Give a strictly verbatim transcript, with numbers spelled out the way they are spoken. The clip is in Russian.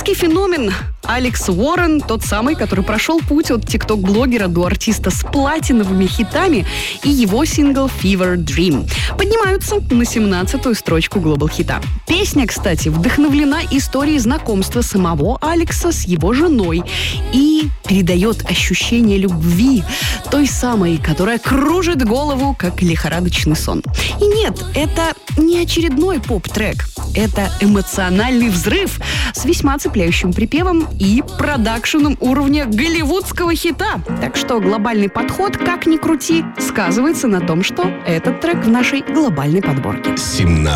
Британский феномен Алекс Уоррен, тот самый, который прошел путь от тикток-блогера до артиста с платиновыми хитами, и его сингл «Fever Dream» поднимаются на семнадцатую строчку глобал-хита. Песня, кстати, вдохновлена историей знакомства самого Алекса с его женой и передает ощущение любви, той самой, которая кружит голову, как лихорадочный сон. И нет, это не очередной поп-трек. Это эмоциональный взрыв с весьма цепляющим припевом и продакшеном уровня голливудского хита. Так что глобальный подход, как ни крути, сказывается на том, что этот трек в нашей глобальной подборке.